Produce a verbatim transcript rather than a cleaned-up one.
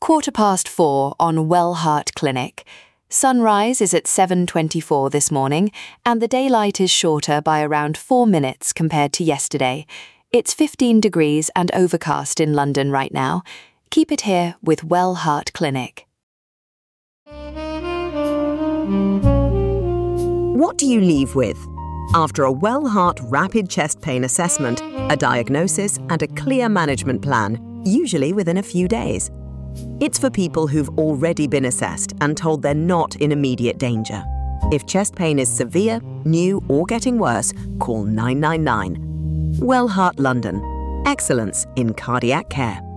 quarter past four on Wellheart Clinic. Sunrise is at seven twenty-four this morning, and the daylight is shorter by around four minutes compared to yesterday. It's fifteen degrees and overcast in London right now. Keep it here with Wellheart Clinic. What do you leave with? After a Wellheart rapid chest pain assessment, a diagnosis and a clear management plan, usually within a few days. It's for people who've already been assessed and told they're not in immediate danger. If chest pain is severe, new or getting worse, call nine nine nine. Wellheart London. Excellence in cardiac care.